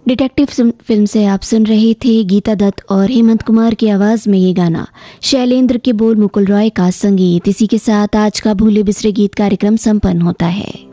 Detective film से आप सुन रहे थे गीता दत्त और हेमंत कुमार की आवाज़ में ये गाना। शैलेंद्र के बोल, मुकुल रॉय का संगीत। इसी के साथ आज का भूले बिसरे गीत कार्यक्रम संपन्न होता है।